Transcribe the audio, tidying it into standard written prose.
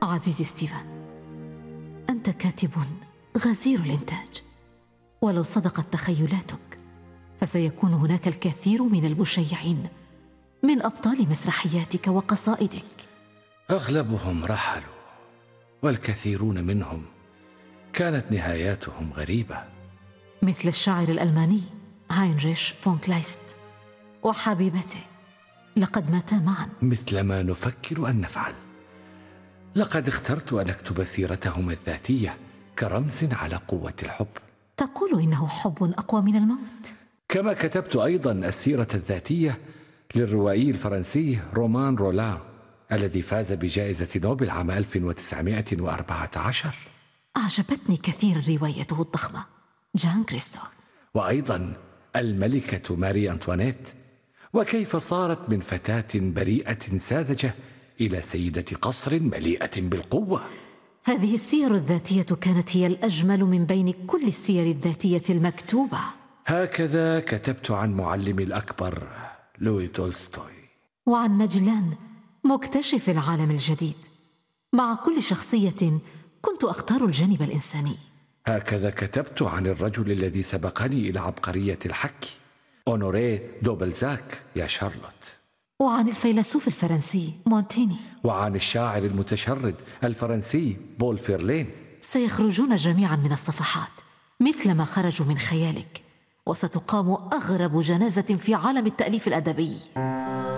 عزيزي ستيفن، أنت كاتب غزير الإنتاج، ولو صدقت تخيلاتك فسيكون هناك الكثير من المشيعين من أبطال مسرحياتك وقصائدك. أغلبهم رحلوا، والكثيرون منهم كانت نهاياتهم غريبة، مثل الشاعر الألماني هاينريش فون كلايست وحبيبته، لقد ماتا معا. مثل ما نفكر أن نفعل. لقد اخترت أن أكتب سيرتهم الذاتية كرمز على قوة الحب. تقول إنه حب أقوى من الموت. كما كتبت أيضا السيرة الذاتية للروائي الفرنسي رومان رولان الذي فاز بجائزة نوبل عام 1914. أعجبتني كثيرا روايته الضخمة جان كريستوف، وأيضا الملكة ماري أنطوانيت، وكيف صارت من فتاة بريئة ساذجة إلى سيدة قصر مليئة بالقوة. هذه السير الذاتية كانت هي الأجمل من بين كل السير الذاتية المكتوبة. هكذا كتبت عن معلمي الأكبر لوي تولستوي، وعن ماجلان مكتشف العالم الجديد. مع كل شخصية كنت أختار الجانب الإنساني. هكذا كتبت عن الرجل الذي سبقني إلى عبقرية الحكي، أونوري دو بلزاك يا شارلوت. وعن الفيلسوف الفرنسي مونتيني. وعن الشاعر المتشرد الفرنسي بول فيرلين. سيخرجون جميعا من الصفحات مثلما خرجوا من خيالك، وستقام أغرب جنازة في عالم التأليف الأدبي.